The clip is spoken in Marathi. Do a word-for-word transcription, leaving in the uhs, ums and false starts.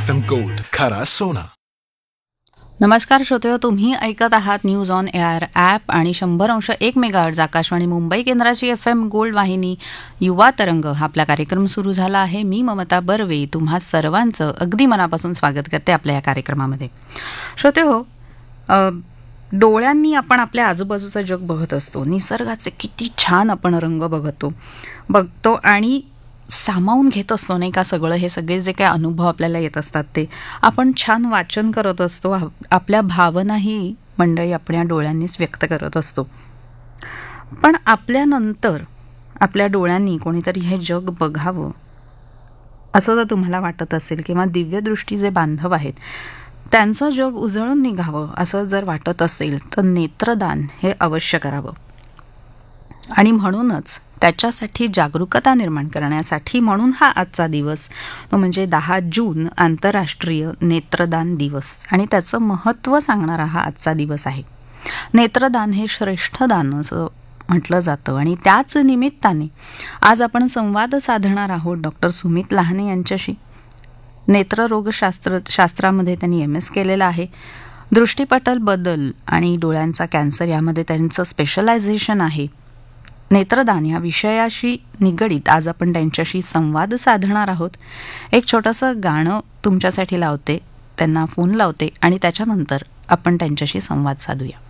एफ एम गोल्ड, खरा सोना. नमस्कार श्रोतेहो, तुम्ही ऐकत आहात न्यूज ऑन एअर ॲप आणि शंभर अंश एक मेगाहर्ट्झ आकाशवाणी मुंबई केंद्राची एफ एम गोल्ड वाहिनी युवा तरंग. हा आपला कार्यक्रम सुरू झाला आहे. मी ममता बर्वे तुम्हा सर्वांचं अगदी मनापासून स्वागत करते आपल्या या कार्यक्रमामध्ये. श्रोतेहो, डोळ्यांनी आपण आपल्या आजूबाजूचं जग बघत असतो. निसर्गाचे किती छान आपण रंग बघतो बघतो आणि सामावून घेत असतो नाही का सगळं. हे सगळे जे काही अनुभव आपल्याला येत असतात ते आपण छान वाचन करत असतो. आपल्या भावनाही मंडळी आपण या डोळ्यांनीच व्यक्त करत असतो. पण आपल्यानंतर आपल्या डोळ्यांनी कोणीतरी हे जग बघावं असं जर तुम्हाला वाटत असेल किंवा दिव्यदृष्टी जे बांधव आहेत त्यांचं जग उजळून निघावं असं जर वाटत असेल तर नेत्रदान हे अवश्य करावं. आणि म्हणूनच त्याच्यासाठी जागरूकता निर्माण करण्यासाठी म्हणून हा आजचा दिवस, तो म्हणजे दहा जून आंतरराष्ट्रीय नेत्रदान दिवस, आणि त्याचं महत्त्व सांगणारा हा आजचा दिवस आहे. नेत्रदान हे श्रेष्ठ दान असं म्हटलं जातं आणि त्याच निमित्ताने आज आपण संवाद साधणार आहोत डॉक्टर सुमित लहाने यांच्याशी. नेत्ररोगशास्त्र शास्त्रामध्ये त्यांनी एम एस केलेलं आहे. दृष्टीपटल बदल आणि डोळ्यांचा कॅन्सर यामध्ये त्यांचं स्पेशलायझेशन आहे. नेत्रदान या विषयाशी निगडीत आज आपण त्यांच्याशी संवाद साधणार आहोत. एक छोटंसं गाणं तुमच्यासाठी लावते, त्यांना फोन लावते आणि त्याच्यानंतर आपण त्यांच्याशी संवाद साधूया.